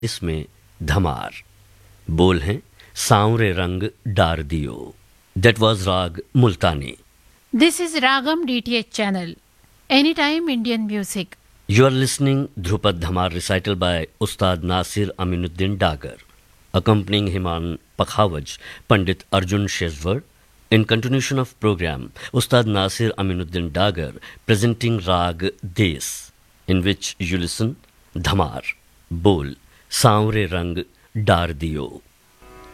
इसमें धमार। बोल हैं सांवरे रंग डार दियो। That was राग मुल्तानी. This is Ragam DTH channel. Anytime Indian music. You are listening Dhrupad Dhamar recital by Ustad Nasir Aminuddin Dagar. Accompanying him on Pakhawaj, Pandit Arjun Shezwar. In continuation of program, Ustad Nasir Aminuddin Dagar presenting Rag Des, in which you listen Dhamar. Bol Sanwer रंग डार दियो.